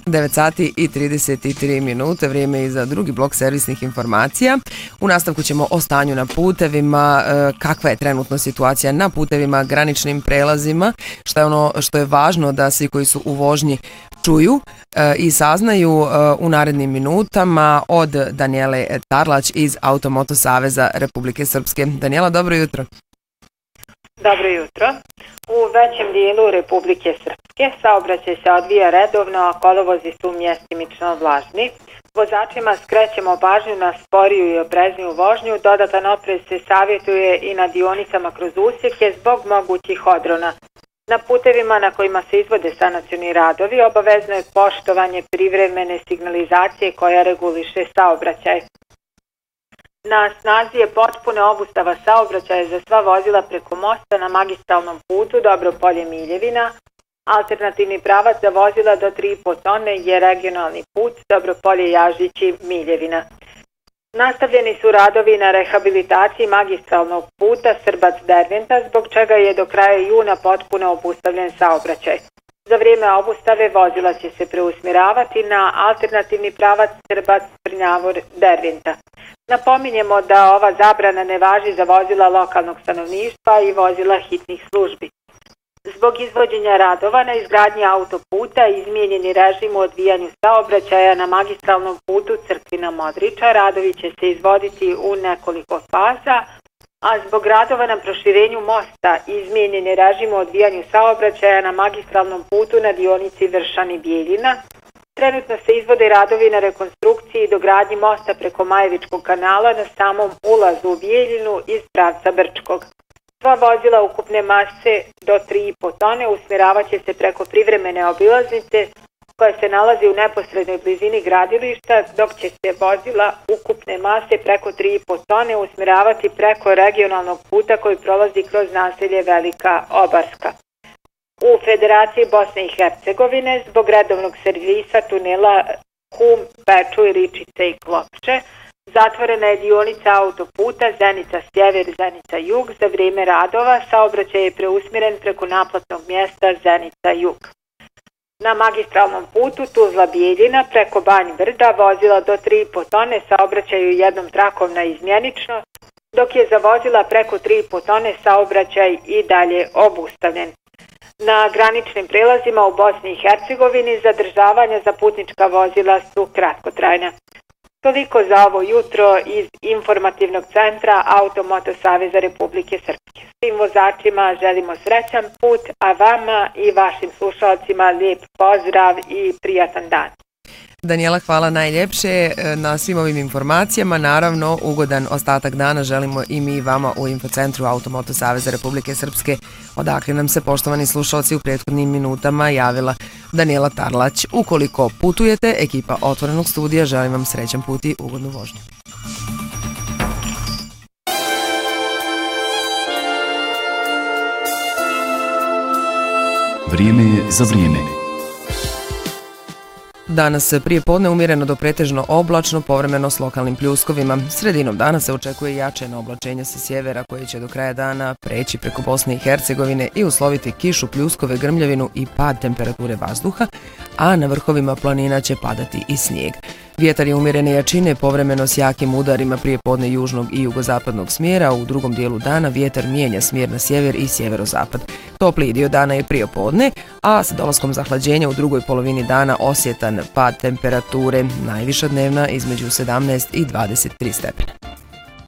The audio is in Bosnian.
9 sati i 33 minute, vrijeme je za drugi blok servisnih informacija. U nastavku ćemo o stanju na putevima, kakva je trenutno situacija na putevima, graničnim prelazima, što je ono što je važno da svi koji su u vožnji čuju i saznaju u narednim minutama od Danijele Tarlać iz Automoto Saveza Republike Srpske. Danijela, dobro jutro. Dobro jutro. U većem dijelu Republike Srpske saobraćaj se odvija redovno, a kolovozi su mjestimično vlažni. Vozačima skrećemo pažnju na sporiju i oprezniju vožnju, dodatan oprez se savjetuje i na dionicama kroz usjeke zbog mogućih odrona. Na putevima na kojima se izvode sanacioni radovi obavezno je poštovanje privremene signalizacije koja reguliše saobraćaj. Na snazi je potpuna obustava saobraćaja za sva vozila preko mosta na magistralnom putu Dobropolje-Miljevina. Alternativni pravac za vozila do 3,5 tone je regionalni put Dobropolje-Jažići-Miljevina. Nastavljeni su radovi na rehabilitaciji magistralnog puta Srbac-Derventa, zbog čega je do kraja juna potpuno obustavljen saobraćaj. Za vrijeme obustave vozila će se preusmjeravati na alternativni pravac Srbac-Prnjavor-Derventa. Napominjemo da ova zabrana ne važi za vozila lokalnog stanovništva i vozila hitnih službi. Zbog izvođenja radova na izgradnji autoputa izmijenjeni režim u odvijanju saobraćaja na magistralnom putu Crkvina-Modriča, radovi će se izvoditi u nekoliko faza, a zbog radova na proširenju mosta izmijenjeni režim u odvijanju saobraćaja na magistralnom putu na dionici Vršani-Bijeljina. Trenutno se izvode radovi na rekonstrukciji i dogradnji mosta preko Majevičkog kanala na samom ulazu u Bijeljinu iz pravca Brčkog. Sva vozila ukupne mase do 3,5 tone usmjeravat će se preko privremene obilaznice koja se nalazi u neposrednoj blizini gradilišta, dok će se vozila ukupne mase preko 3,5 tone usmjeravati preko regionalnog puta koji prolazi kroz naselje Velika Obarska. U Federaciji Bosne i Hercegovine zbog redovnog servisa tunela Hum, Pečuj, Ričice i Klopče zatvorena je dionica autoputa Zenica-Sjever, Zenica-Jug. Za vrijeme radova saobraćaj je preusmjeren preko naplatnog mjesta Zenica-Jug. Na magistralnom putu Tuzla-Bijeljina preko Banj Brda vozila do 3,5 tone saobraćaju jednom trakom na izmjenično, dok je za vozila preko 3,5 tone saobraćaj i dalje obustavljen. Na graničnim prelazima u Bosni i Hercegovini zadržavanja za putnička vozila su kratkotrajna. Toliko za ovo jutro iz informativnog centra Automoto Saveza Republike Srpske. Svim vozačima želimo srećan put, a vama i vašim slušalcima lijep pozdrav i prijatan dan. Danijela, hvala najljepše na svim ovim informacijama. Naravno, ugodan ostatak dana želimo i mi vama u Infocentru Automoto Saveza Republike Srpske, odakle nam se, poštovani slušalci, u prethodnim minutama javila Danijela Tarlać. Ukoliko putujete, ekipa Otvorenog studija želim vam srećan put i ugodnu vožnju. Vrijeme je za vrijeme. Danas prije podne umjereno do pretežno oblačno, povremeno s lokalnim pljuskovima. Sredinom dana se očekuje jačeno oblačenje sa sjevera koje će do kraja dana preći preko Bosne i Hercegovine i usloviti kišu, pljuskove, grmljavinu i pad temperature vazduha, a na vrhovima planina će padati i snijeg. Vjetar je umjerene jačine, povremeno s jakim udarima prije podne južnog i jugozapadnog smjera, u drugom dijelu dana vjetar mijenja smjer na sjever i sjeverozapad. Topliji dio dana je prije podne, a sa dolaskom zahlađenja u drugoj polovini dana osjetan pad temperature, najviša dnevna između 17 i 23 stepena.